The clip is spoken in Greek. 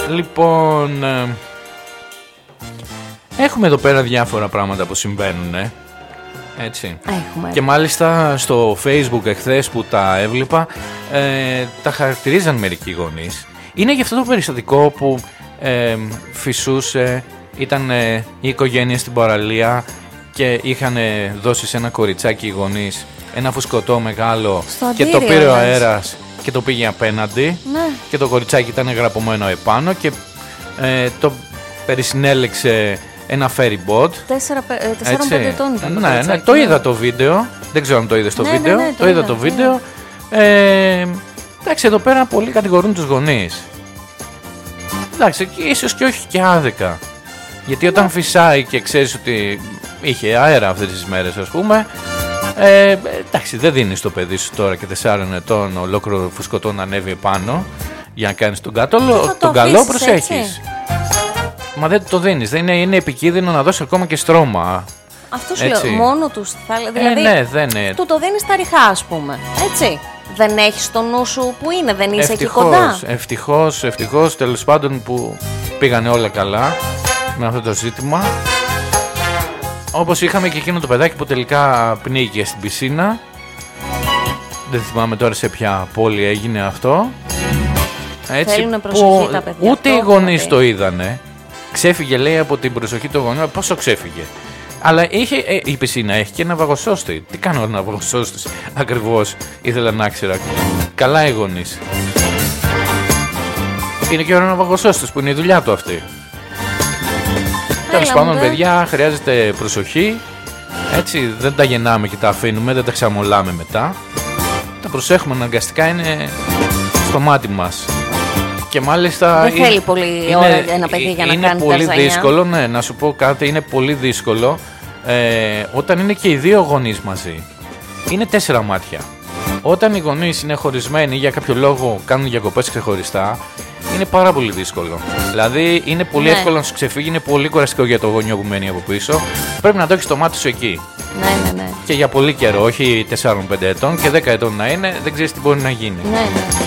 Λοιπόν, έχουμε εδώ πέρα διάφορα πράγματα που συμβαίνουν, έτσι. Έχουμε. Και μάλιστα στο Facebook εχθές που τα έβλεπα, τα χαρακτηρίζαν μερικοί γονείς. Είναι για αυτό το περιστατικό που φυσούσε, ήταν η οικογένεια στην παραλία και είχαν δώσει σε ένα κοριτσάκι οι γονείς ένα φουσκωτό μεγάλο και το πήρε ο αέρας και το πήγε απέναντι, ναι. Και το κοριτσάκι ήταν γραπωμένο επάνω και το περισυνέλεξε ένα ferry boat. 4-5 ετών ήταν. Ναι, το είδα το βίντεο. Δεν ξέρω αν το είδες το βίντεο. Ναι, το είδα το βίντεο. Εντάξει, εδώ πέρα πολλοί κατηγορούν τους γονείς. Εντάξει, ίσως και όχι και άδικα. Γιατί όταν φυσάει και ξέρεις ότι είχε αέρα αυτές τις μέρες, ας πούμε, εντάξει, δεν δίνεις το παιδί σου τώρα και 4 ετών ολόκληρο φουσκωτό να ανέβει επάνω για να κάνεις τον καλό, προσέχεις. Μα δεν το δίνεις, είναι επικίνδυνο να δώσει ακόμα και στρώμα. Αυτό σου λέω, μόνο τους θα δηλαδή, ναι. Του το δίνεις τα ριχά, ας πούμε, έτσι. Δεν έχεις το νου σου που είναι, δεν είσαι εκεί κοντά. Ευτυχώς, τέλος πάντων που πήγανε όλα καλά με αυτό το ζήτημα. Όπως είχαμε και εκείνο το παιδάκι που τελικά πνίγηκε στην πισίνα. Δεν θυμάμαι τώρα σε ποια πόλη έγινε αυτό. Έτσι, θέλουν προσοχή τα παιδιά. Ούτε οι γονείς το είδανε. Ξέφυγε, λέει, από την προσοχή των γονιών. Πόσο ξέφυγε. Αλλά η πισίνα έχει και ένα βαγοσώστη. Τι κάνω ένα βαγοσώστη ακριβώς, ήθελα να ξέρω. Καλά οι γονείς. Είναι και ένα βαγοσώστη που είναι η δουλειά του αυτή. Τέλος πάντων, παιδιά, χρειάζεται προσοχή. Έτσι, δεν τα γεννάμε και τα αφήνουμε, δεν τα ξαμολάμε μετά. Τα προσέχουμε αναγκαστικά, είναι στο μάτι μας. Και μάλιστα δεν θέλει πολύ ώρα ένα παιδί για να κάνει πολύ δύσκολο, ναι, να σου πω κάτι, είναι πολύ δύσκολο όταν είναι και οι δύο γονείς μαζί. Είναι 4 μάτια. Όταν οι γονείς είναι χωρισμένοι για κάποιο λόγο, κάνουν διακοπές ξεχωριστά, είναι πάρα πολύ δύσκολο. Δηλαδή είναι πολύ εύκολο να σου ξεφύγει, είναι πολύ κουραστικό για το γονιό που μένει από πίσω. Πρέπει να το έχεις το μάτι σου εκεί. Ναι. Και για πολύ καιρό, όχι 4-5 ετών και 10 ετών να είναι, δεν ξέρεις τι μπορεί να γίνει. Ναι.